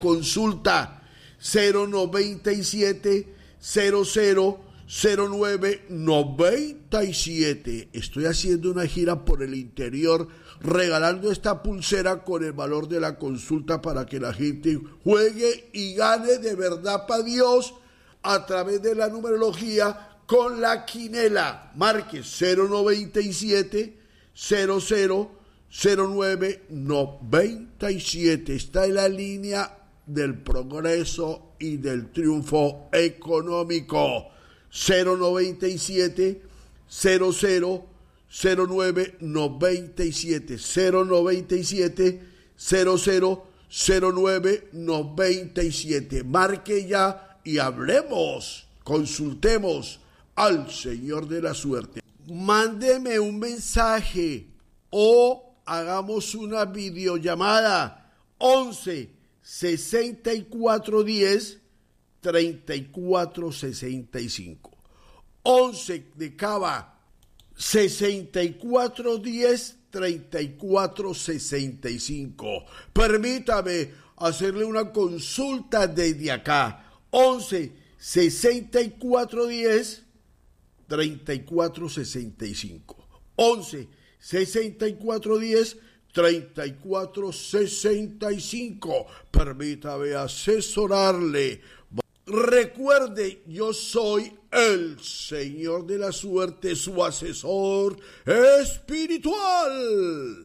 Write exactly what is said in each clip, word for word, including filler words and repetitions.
consulta cero noventa y siete cero cero cero nueve noventa y siete. Estoy haciendo una gira por el interior regalando esta pulsera con el valor de la consulta para que la gente juegue y gane de verdad para Dios a través de la numerología con la quinela. Marque cero noventa y siete cero cero cero nueve noventa y siete. Está en la línea del progreso y del triunfo económico. Cero noventa y siete cero cero cero nueve noventa y siete. Cero noventa y siete cero cero cero nueve noventa y siete. Marque ya y hablemos, consultemos al Señor de la Suerte. Mándeme un mensaje o hagamos una videollamada. Once sesenta y cuatro diez treinta y cuatro sesenta y cinco. Once de Cava, sesenta y cuatro diez treinta y cuatro sesenta y cinco. Permítame hacerle una consulta desde acá. Once sesenta y cuatro diez treinta y cuatro sesenta y cinco. Once sesenta y cuatro diez treinta y cuatro sesenta y cinco. Permítame asesorarle. Recuerde, yo soy el Señor de la Suerte, su asesor espiritual.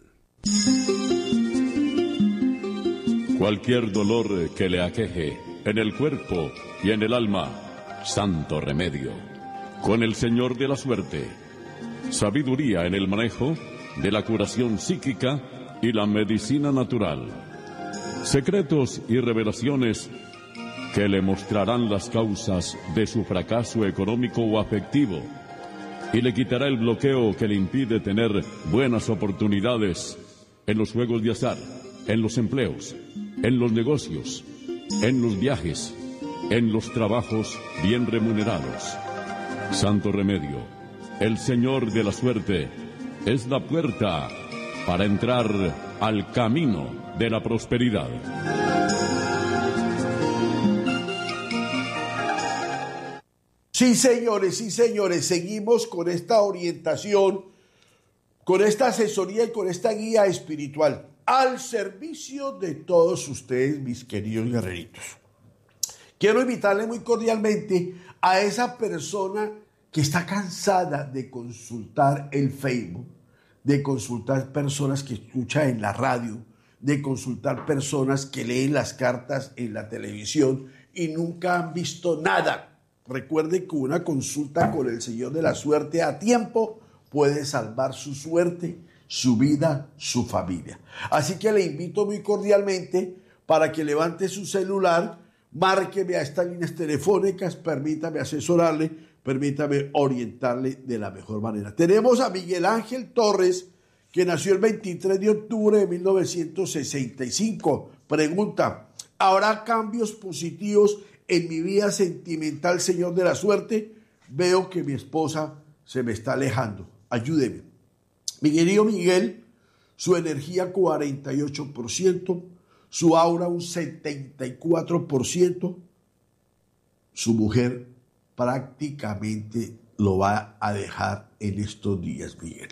Cualquier dolor que le aqueje en el cuerpo y en el alma, santo remedio. Con el Señor de la Suerte, sabiduría en el manejo de la curación psíquica y la medicina natural. Secretos y revelaciones que le mostrarán las causas de su fracaso económico o afectivo y le quitará el bloqueo que le impide tener buenas oportunidades en los juegos de azar, en los empleos, en los negocios, en los viajes, en los trabajos bien remunerados. Santo remedio, el Señor de la Suerte es la puerta para entrar al camino de la prosperidad. Sí, señores, sí, señores, seguimos con esta orientación, con esta asesoría y con esta guía espiritual al servicio de todos ustedes, mis queridos guerreritos. Quiero invitarle muy cordialmente a esa persona que está cansada de consultar el Facebook, de consultar personas que escucha en la radio, de consultar personas que leen las cartas en la televisión y nunca han visto nada. Recuerde que una consulta con el Señor de la Suerte a tiempo puede salvar su suerte, su vida, su familia. Así que le invito muy cordialmente para que levante su celular, márqueme a estas líneas telefónicas, permítame asesorarle, permítame orientarle de la mejor manera. Tenemos a Miguel Ángel Torres, que nació el veintitrés de octubre de mil novecientos sesenta y cinco. Pregunta, ¿habrá cambios positivos en mi vida sentimental, Señor de la Suerte? Veo que mi esposa se me está alejando. Ayúdeme. Mi querido Miguel, su energía cuarenta y ocho por ciento, su aura un setenta y cuatro por ciento. Su mujer prácticamente lo va a dejar en estos días, Miguel.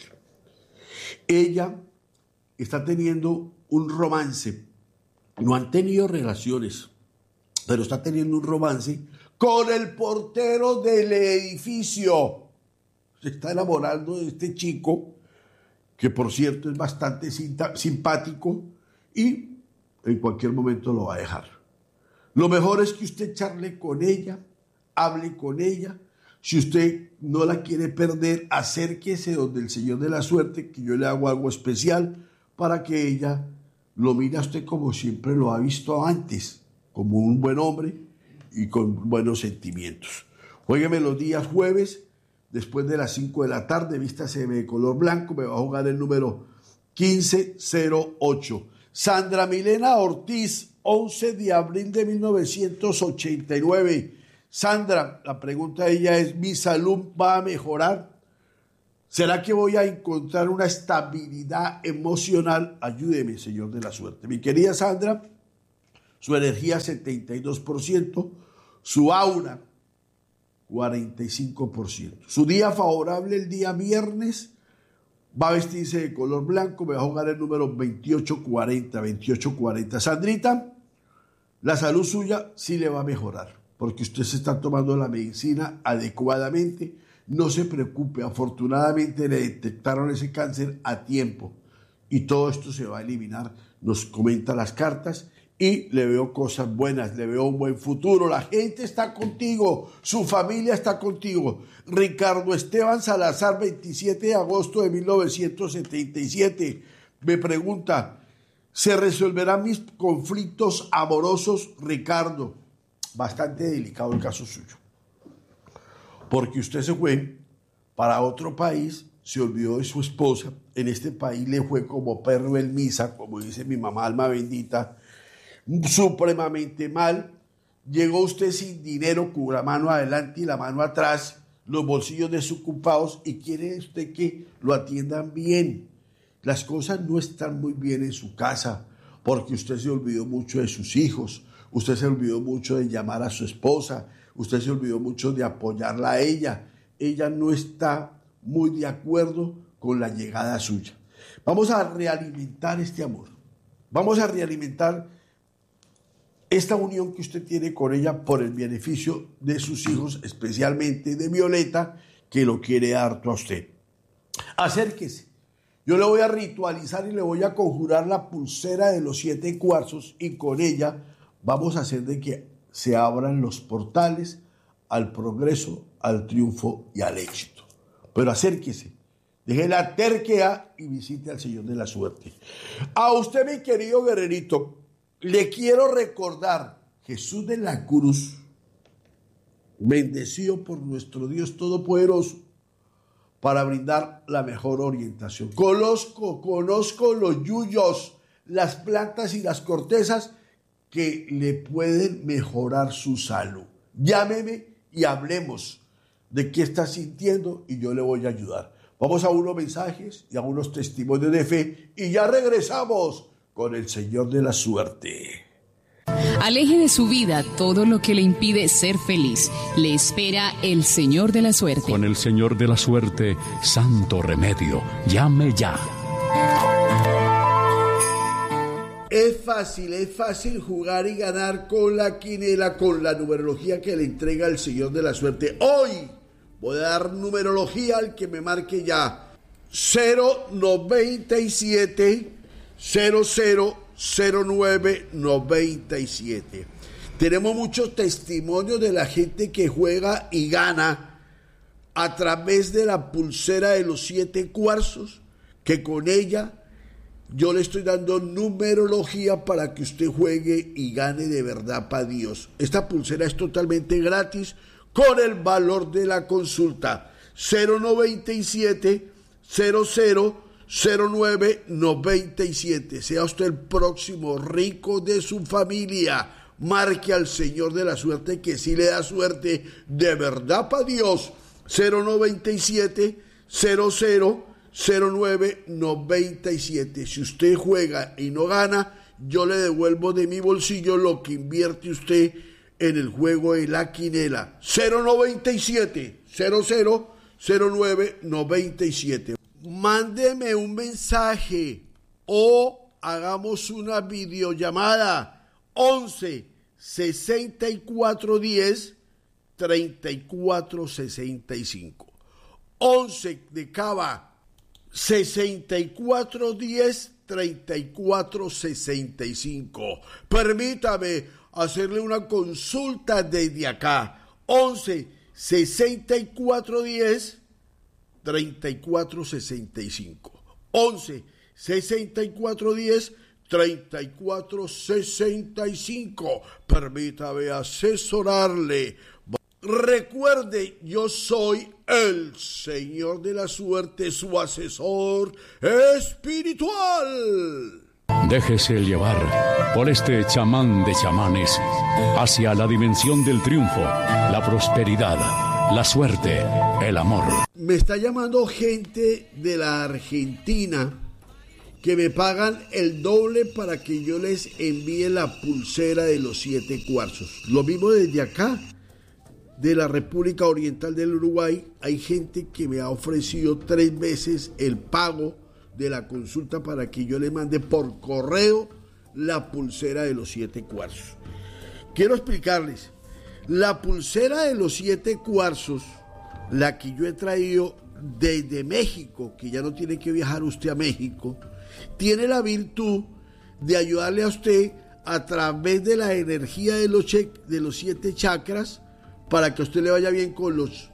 Ella está teniendo un romance. No han tenido relaciones, pero está teniendo un romance con el portero del edificio. Se está enamorando de este chico, que por cierto es bastante simpático y en cualquier momento lo va a dejar. Lo mejor es que usted charle con ella, hable con ella. Si usted no la quiere perder, acérquese donde el Señor de la Suerte, que yo le hago algo especial para que ella lo mire a usted como siempre lo ha visto antes, como un buen hombre y con buenos sentimientos. Juégueme los días jueves, después de las cinco de la tarde, vístase de color blanco, me va a jugar el número quince cero ocho. Sandra Milena Ortiz, once de abril de mil novecientos ochenta y nueve. Sandra, la pregunta de ella es, ¿mi salud va a mejorar? ¿Será que voy a encontrar una estabilidad emocional? Ayúdeme, Señor de la Suerte. Mi querida Sandra, su energía setenta y dos por ciento, su aura cuarenta y cinco por ciento. Su día favorable el día viernes va a vestirse de color blanco, me va a jugar el número veintiocho cuarenta, veintiocho cuarenta. Sandrita, la salud suya sí le va a mejorar, porque usted se está tomando la medicina adecuadamente. No se preocupe, afortunadamente le detectaron ese cáncer a tiempo y todo esto se va a eliminar, nos comenta las cartas. Y le veo cosas buenas, le veo un buen futuro. La gente está contigo, su familia está contigo. Ricardo Esteban Salazar, veintisiete de agosto de mil novecientos setenta y siete, me pregunta, ¿se resolverán mis conflictos amorosos? Ricardo, bastante delicado el caso suyo, porque usted se fue para otro país, se olvidó de su esposa, en este país le fue como perro en misa, como dice mi mamá, alma bendita, supremamente mal. Llegó usted sin dinero, con la mano adelante y la mano atrás, los bolsillos desocupados, y quiere usted que lo atiendan bien. Las cosas no están muy bien en su casa porque usted se olvidó mucho de sus hijos, usted se olvidó mucho de llamar a su esposa, usted se olvidó mucho de apoyarla a ella. Ella no está muy de acuerdo con la llegada suya. Vamos a realimentar este amor, vamos a realimentar esta unión que usted tiene con ella por el beneficio de sus hijos, especialmente de Violeta, que lo quiere harto a usted. Acérquese. Yo le voy a ritualizar y le voy a conjurar la pulsera de los siete cuarzos, y con ella vamos a hacer de que se abran los portales al progreso, al triunfo y al éxito. Pero acérquese, deje la terquedad y visite al Señor de la Suerte. A usted, mi querido guerrerito, le quiero recordar, Jesús de la cruz, bendecido por nuestro Dios Todopoderoso, para brindar la mejor orientación. Conozco, conozco los yuyos, las plantas y las cortezas que le pueden mejorar su salud. Llámeme y hablemos de qué está sintiendo y yo le voy a ayudar. Vamos a unos mensajes y a unos testimonios de fe y ya regresamos con el Señor de la Suerte. Aleje de su vida todo lo que le impide ser feliz. Le espera el Señor de la Suerte. Con el Señor de la Suerte, santo remedio. Llame ya. Es fácil, es fácil jugar y ganar con la quinela, con la numerología que le entrega el Señor de la Suerte. Hoy voy a dar numerología al que me marque ya. cero noventa y siete cero cero cero nueve noventa y siete. Tenemos muchos testimonios de la gente que juega y gana a través de la pulsera de los siete cuarzos, que con ella yo le estoy dando numerología para que usted juegue y gane de verdad para Dios. Esta pulsera es totalmente gratis con el valor de la consulta. Cero noventa y siete cero cero cero nueve noventa y siete. Sea usted el próximo rico de su familia. Marque al Señor de la Suerte, que sí le da suerte de verdad para Dios. Cero noventa y siete cero cero cero nueve noventa y siete. Si usted juega y no gana, yo le devuelvo de mi bolsillo lo que invierte usted en el juego de la quinela. Cero noventa y siete cero cero cero nueve noventa y siete. Mándeme un mensaje o hagamos una videollamada. Once sesenta y cuatro diez treinta y cuatro sesenta y cinco. Once de Cava, sesenta y cuatro diez treinta y cuatro sesenta y cinco. Permítame hacerle una consulta desde acá. Once sesenta y cuatro diez treinta y cuatro sesenta y cinco. Once sesenta y cuatro diez treinta y cuatro sesenta y cinco. Permítame asesorarle. Recuerde, yo soy el Señor de la Suerte, su asesor espiritual. Déjese llevar por este chamán de chamanes hacia la dimensión del triunfo, la prosperidad, la suerte, el amor. Me está llamando gente de la Argentina que me pagan el doble para que yo les envíe la pulsera de los siete cuarzos. Lo mismo desde acá, de la República Oriental del Uruguay, hay gente que me ha ofrecido tres veces el pago de la consulta para que yo le mande por correo la pulsera de los siete cuarzos. Quiero explicarles, la pulsera de los siete cuarzos, la que yo he traído desde México, que ya no tiene que viajar usted a México, tiene la virtud de ayudarle a usted a través de la energía de los, che- de los siete chakras para que a usted le vaya bien con los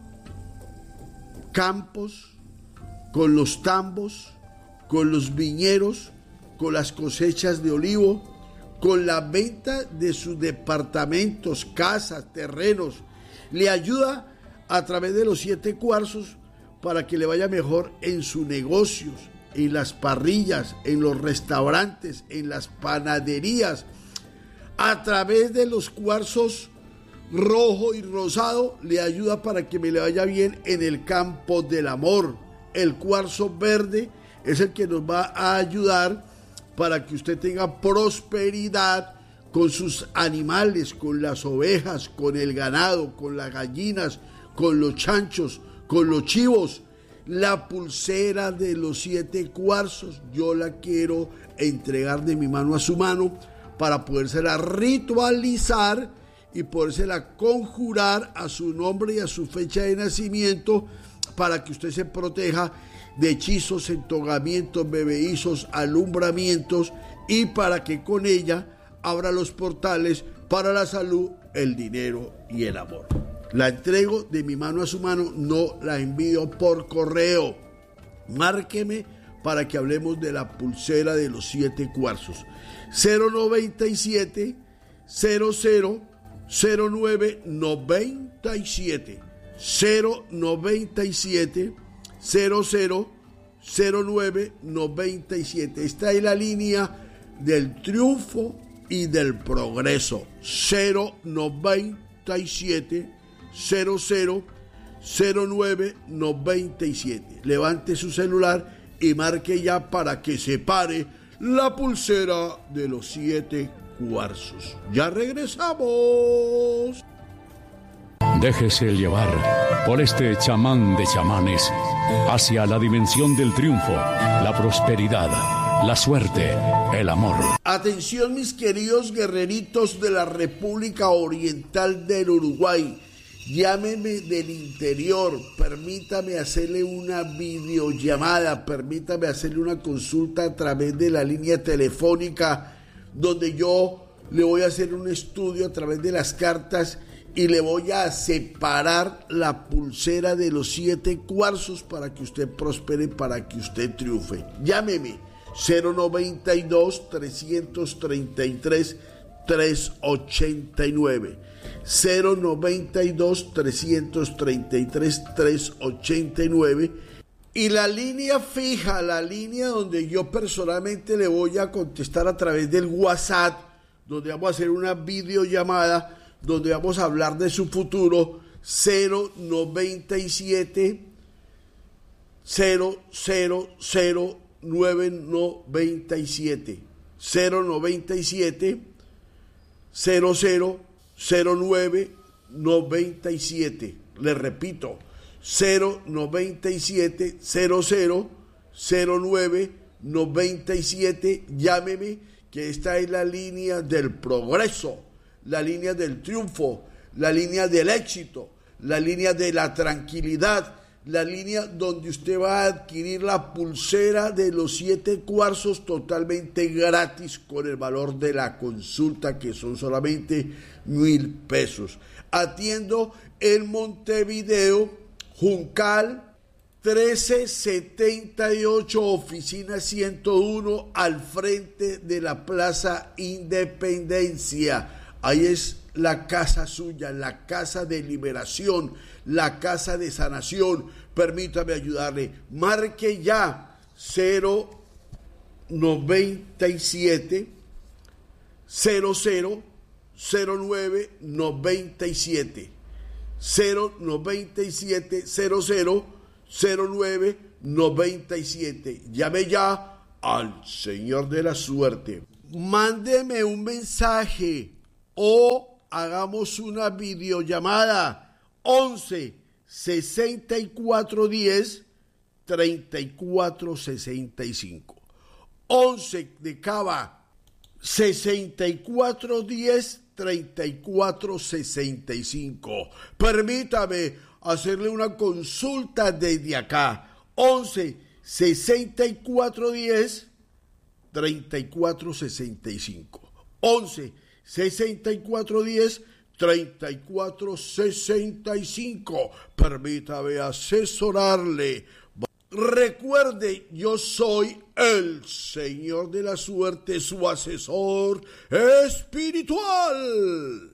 campos, con los tambos, con los viñeros, con las cosechas de olivo, con la venta de sus departamentos, casas, terrenos. Le ayuda a través de los siete cuarzos para que le vaya mejor en sus negocios, en las parrillas, en los restaurantes, en las panaderías. A través de los cuarzos rojo y rosado le ayuda para que me le vaya bien en el campo del amor. El cuarzo verde es el que nos va a ayudar para que usted tenga prosperidad con sus animales, con las ovejas, con el ganado, con las gallinas, con los chanchos, con los chivos. La pulsera de los siete cuarzos yo la quiero entregar de mi mano a su mano para podérsela ritualizar y podérsela conjurar a su nombre y a su fecha de nacimiento para que usted se proteja de hechizos, entogamientos, bebeizos, alumbramientos y para que con ella abra los portales para la salud, el dinero y el amor. La entrego de mi mano a su mano, no la envío por correo. Márqueme para que hablemos de la pulsera de los siete cuarzos. cero noventa y siete, cero cero, cero nueve noventa y siete. cero noventa y siete, cero cero, cero nueve noventa y siete. Esta es la línea del triunfo y del progreso. cero noventa y siete, cero cero, cero nueve noventa y siete. Levante su celular y marque ya para que se pare la pulsera de los siete cuarzos. Ya regresamos. Déjese llevar por este chamán de chamanes hacia la dimensión del triunfo, la prosperidad, la suerte, el amor. Atención, mis queridos guerreritos de la República Oriental del Uruguay. Llámeme del interior, permítame hacerle una videollamada, permítame hacerle una consulta a través de la línea telefónica, donde yo le voy a hacer un estudio a través de las cartas y le voy a separar la pulsera de los siete cuarzos para que usted prospere, para que usted triunfe. Llámeme cero noventa y dos, trescientos treinta y tres, trescientos ochenta y nueve. cero noventa y dos, trescientos treinta y tres, trescientos ochenta y nueve. Y la línea fija, la línea donde yo personalmente le voy a contestar a través del WhatsApp, donde vamos a hacer una videollamada, donde vamos a hablar de su futuro, cero noventa y siete, cero cero cero nueve noventa y siete, cero noventa y siete, cero cero cero nueve noventa y siete. Le repito, cero noventa y siete, cero cero cero nueve noventa y siete. Llámeme, que esta es la línea del progreso, la línea del triunfo, la línea del éxito, la línea de la tranquilidad, la línea donde usted va a adquirir la pulsera de los siete cuarzos totalmente gratis con el valor de la consulta, que son solamente mil pesos. Atiendo en Montevideo, Juncal, trece setenta y ocho, oficina ciento uno, al frente de la Plaza Independencia. Ahí es la casa suya, la casa de liberación, la casa de sanación. Permítame ayudarle. Marque ya cero noventa y siete, cero cero, cero nueve noventa y siete. cero noventa y siete, cero cero, cero nueve noventa y siete. Llame ya al Señor de la Suerte. Mándeme un mensaje o hagamos una videollamada once sesenta y cuatro diez treinta y cuatro sesenta y cinco. once de Cava sesenta y cuatro diez treinta y cuatro sesenta y cinco. Permítame hacerle una consulta desde acá. once sesenta y cuatro diez treinta y cuatro sesenta y cinco. once sesenta y cuatro diez treinta y cuatro sesenta y cinco. Permítame asesorarle. Recuerde, yo soy el Señor de la Suerte, su asesor espiritual.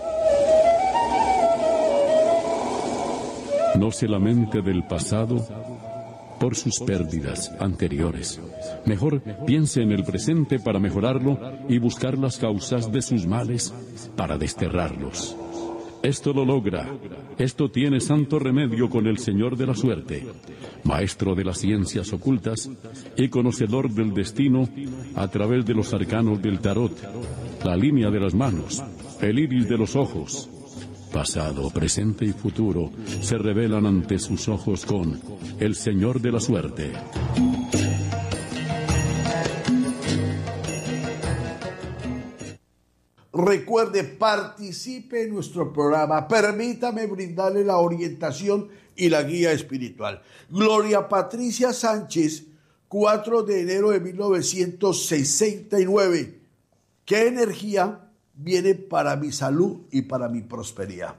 No se lamente del pasado por sus pérdidas anteriores. Mejor piense en el presente para mejorarlo y buscar las causas de sus males para desterrarlos. Esto lo logra. Esto tiene santo remedio con el Señor de la Suerte, maestro de las ciencias ocultas y conocedor del destino a través de los arcanos del tarot, la línea de las manos, el iris de los ojos. Pasado, presente y futuro se revelan ante sus ojos con el Señor de la Suerte. Recuerde, participe en nuestro programa. Permítame brindarle la orientación y la guía espiritual. Gloria Patricia Sánchez, cuatro de enero de mil novecientos sesenta y nueve. ¿Qué energía viene para mi salud y para mi prosperidad?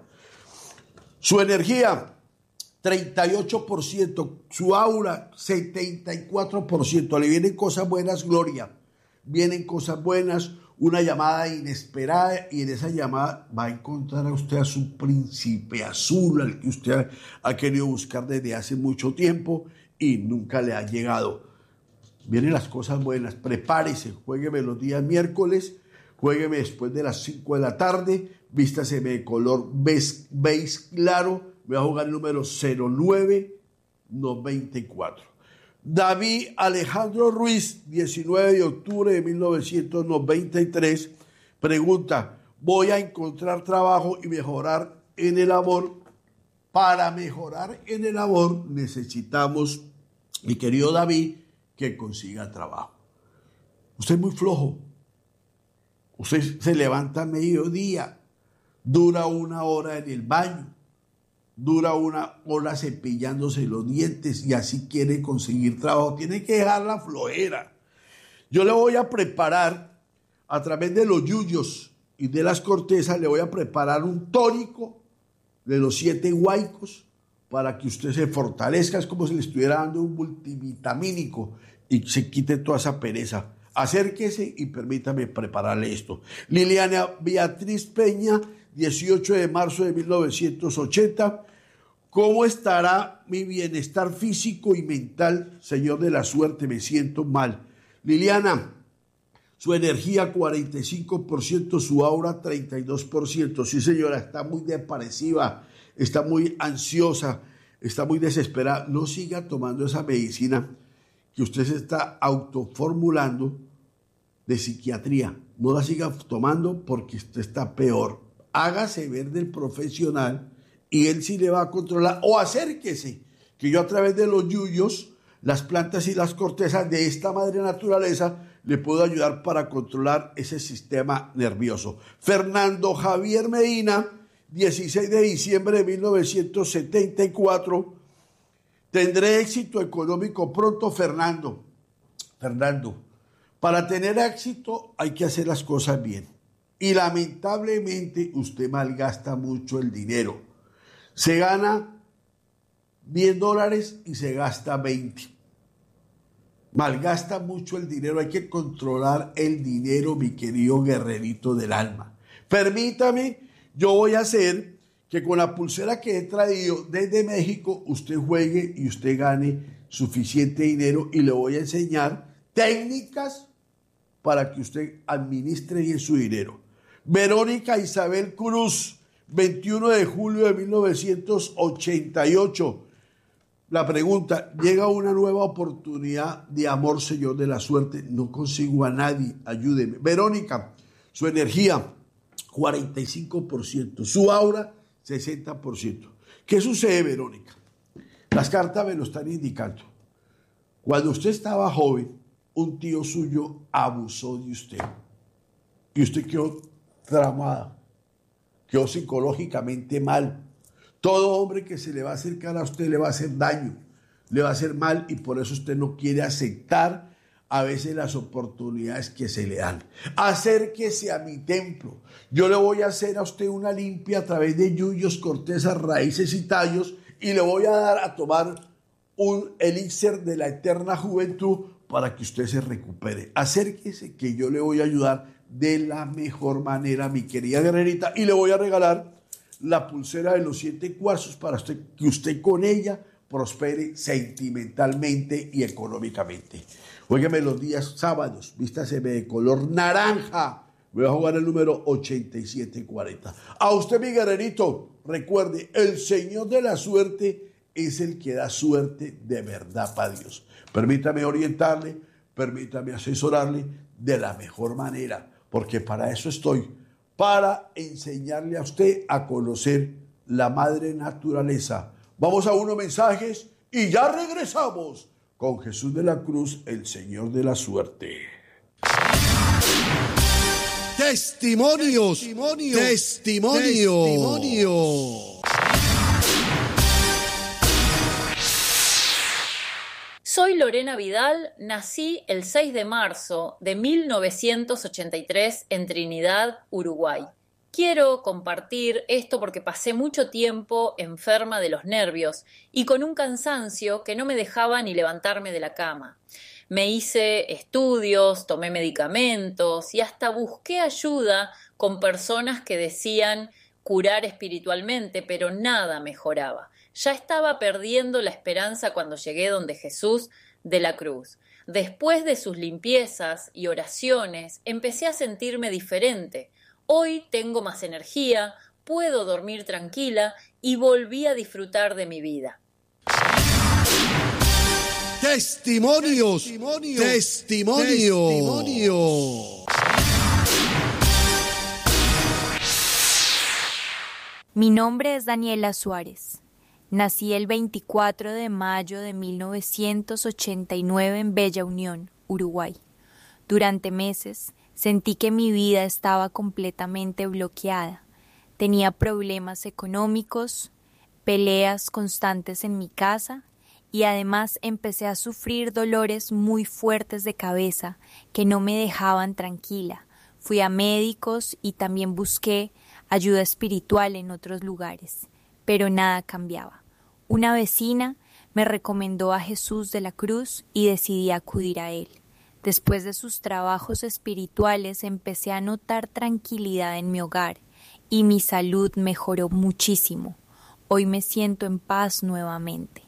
Su energía, treinta y ocho por ciento. Su aura, setenta y cuatro por ciento. Le vienen cosas buenas, Gloria. Vienen cosas buenas. Una llamada inesperada, y en esa llamada va a encontrar a usted a su príncipe azul, al que usted ha, ha querido buscar desde hace mucho tiempo y nunca le ha llegado. Vienen las cosas buenas, prepárese, juégueme los días miércoles, juégueme después de las cinco de la tarde, vístaseme de color beige, beige claro, voy a jugar el número cero nueve noventa y cuatro. David Alejandro Ruiz, diecinueve de octubre de mil novecientos noventa y tres, pregunta: ¿voy a encontrar trabajo y mejorar en el amor? Para mejorar en el amor necesitamos, mi querido David, que consiga trabajo. Usted es muy flojo. Usted se levanta a mediodía, dura una hora en el baño, dura una hora cepillándose los dientes y así quiere conseguir trabajo. Tiene que dejar la flojera. Yo le voy a preparar, a través de los yuyos y de las cortezas, le voy a preparar un tónico de los siete huaicos para que usted se fortalezca. Es como si le estuviera dando un multivitamínico y se quite toda esa pereza. Acérquese y permítame prepararle esto. Liliana Beatriz Peña, dieciocho de marzo de mil novecientos ochenta. ¿Cómo estará mi bienestar físico y mental, Señor de la Suerte? Me siento mal. Liliana, su energía cuarenta y cinco por ciento, su aura treinta y dos por ciento. Sí, señora, está muy depresiva, está muy ansiosa, está muy desesperada. No siga tomando esa medicina que usted se está autoformulando de psiquiatría. No la siga tomando porque usted está peor. Hágase ver del profesional y él sí le va a controlar. O acérquese, que yo a través de los yuyos, las plantas y las cortezas de esta madre naturaleza le puedo ayudar para controlar ese sistema nervioso. Fernando Javier Medina, dieciséis de diciembre de mil novecientos setenta y cuatro. Tendré éxito económico pronto, Fernando. Fernando, para tener éxito hay que hacer las cosas bien. Y lamentablemente usted malgasta mucho el dinero. Se gana diez dólares y se gasta veinte. Malgasta mucho el dinero. Hay que controlar el dinero, mi querido guerrerito del alma. Permítame, yo voy a hacer que con la pulsera que he traído desde México, usted juegue y usted gane suficiente dinero, y le voy a enseñar técnicas para que usted administre bien su dinero. Verónica Isabel Cruz, veintiuno de julio de mil novecientos ochenta y ocho. La pregunta, llega una nueva oportunidad de amor, señor de la suerte. No consigo a nadie, ayúdeme. Verónica, su energía, cuarenta y cinco por ciento. Su aura, sesenta por ciento. ¿Qué sucede, Verónica? Las cartas me lo están indicando. Cuando usted estaba joven, un tío suyo abusó de usted. Y usted quedó tramada, quedó psicológicamente mal. Todo hombre que se le va a acercar a usted le va a hacer daño, le va a hacer mal, y por eso usted no quiere aceptar a veces las oportunidades que se le dan. Acérquese a mi templo. Yo le voy a hacer a usted una limpia a través de yuyos, cortezas, raíces y tallos, y le voy a dar a tomar un elixir de la eterna juventud para que usted se recupere. Acérquese, que yo le voy a ayudar de la mejor manera, mi querida guerrerita, y le voy a regalar la pulsera de los siete cuarzos para usted, que usted con ella prospere sentimentalmente y económicamente. Óigame, los días sábados, vístaseme de color naranja. Voy a jugar el número ochenta y siete cuarenta. A usted, mi guerrerito, recuerde, el Señor de la suerte es el que da suerte de verdad para Dios. Permítame orientarle, permítame asesorarle de la mejor manera, porque para eso estoy, para enseñarle a usted a conocer la madre naturaleza. Vamos a unos mensajes y ya regresamos con Jesús de la Cruz, el Señor de la suerte. Testimonios, testimonios, testimonios. testimonios. Soy Lorena Vidal, nací el seis de marzo de mil novecientos ochenta y tres en Trinidad, Uruguay. Quiero compartir esto porque pasé mucho tiempo enferma de los nervios y con un cansancio que no me dejaba ni levantarme de la cama. Me hice estudios, tomé medicamentos y hasta busqué ayuda con personas que decían curar espiritualmente, pero nada mejoraba. Ya estaba perdiendo la esperanza cuando llegué donde Jesús de la Cruz. Después de sus limpiezas y oraciones, empecé a sentirme diferente. Hoy tengo más energía, puedo dormir tranquila y volví a disfrutar de mi vida. Testimonios, testimonios, testimonios. testimonios. Mi nombre es Daniela Suárez. Nací el veinticuatro de mayo de mil novecientos ochenta y nueve en Bella Unión, Uruguay. Durante meses sentí que mi vida estaba completamente bloqueada. Tenía problemas económicos, peleas constantes en mi casa y además empecé a sufrir dolores muy fuertes de cabeza que no me dejaban tranquila. Fui a médicos y también busqué ayuda espiritual en otros lugares, pero nada cambiaba. Una vecina me recomendó a Jesús de la Cruz y decidí acudir a él. Después de sus trabajos espirituales empecé a notar tranquilidad en mi hogar y mi salud mejoró muchísimo. Hoy me siento en paz nuevamente.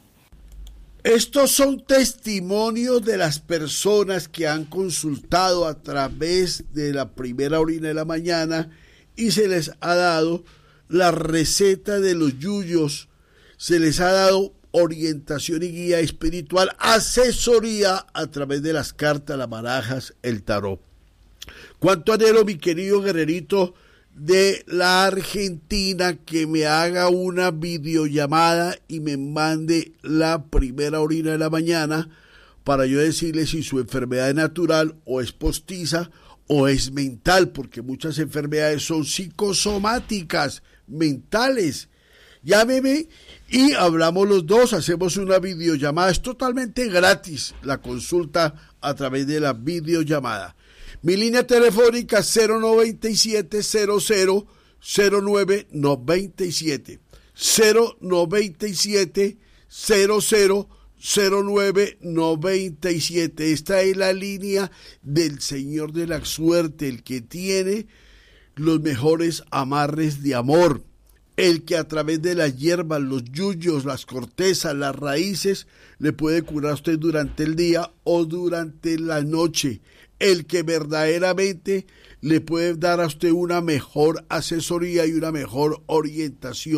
Estos son testimonios de las personas que han consultado a través de la primera orina de la mañana y se les ha dado la receta de los yuyos, se les ha dado orientación y guía espiritual, asesoría a través de las cartas, las barajas, el tarot. Cuánto anhelo, mi querido guerrerito de la Argentina, que me haga una videollamada y me mande la primera orina de la mañana para yo decirle si su enfermedad es natural o es postiza o es mental, porque muchas enfermedades son psicosomáticas, mentales. Llámeme y hablamos los dos, hacemos una videollamada, es totalmente gratis la consulta a través de la videollamada. Mi línea telefónica cero noventa y siete cero cero cero nueve noventa y siete, cero noventa y siete cero cero cero nueve noventa y siete. Esta es la línea del Señor de la Suerte, el que tiene los mejores amarres de amor, el que a través de las hierbas, los yuyos, las cortezas, las raíces, le puede curar a usted durante el día o durante la noche, el que verdaderamente le puede dar a usted una mejor asesoría y una mejor orientación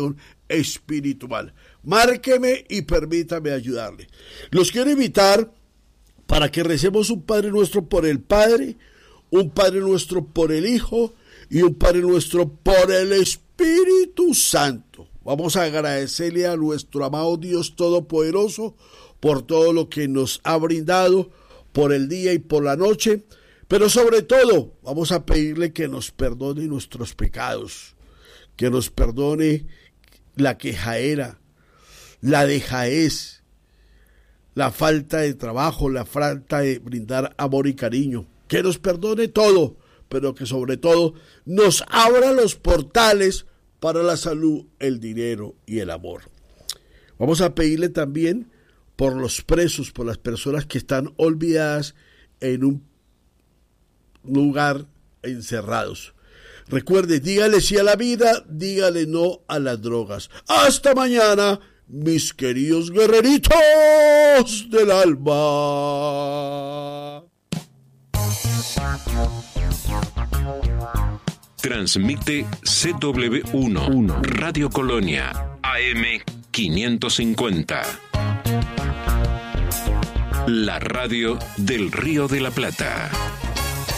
espiritual. Márqueme y permítame ayudarle. Los quiero invitar para que recemos un Padre Nuestro por el Padre, un Padre Nuestro por el Hijo y un Padre Nuestro por el Espíritu Santo. Vamos a agradecerle a nuestro amado Dios Todopoderoso por todo lo que nos ha brindado, por el día y por la noche, pero sobre todo vamos a pedirle que nos perdone nuestros pecados, que nos perdone la quejaera, la dejadez, la falta de trabajo, la falta de brindar amor y cariño, que nos perdone todo, pero que sobre todo nos abra los portales para la salud, el dinero y el amor. Vamos a pedirle también por los presos, por las personas que están olvidadas en un lugar encerrados. Recuerde, dígale sí a la vida, dígale no a las drogas. Hasta mañana, mis queridos guerreritos del alma. Transmite C W uno, Radio Colonia, A M quinientos cincuenta. La radio del Río de la Plata.